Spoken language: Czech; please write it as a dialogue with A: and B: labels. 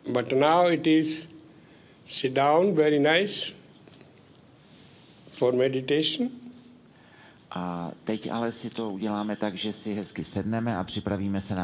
A: But now it is sit down, very nice for meditation.
B: A teď ale si to uděláme tak, že si hezky sedneme a připravíme se na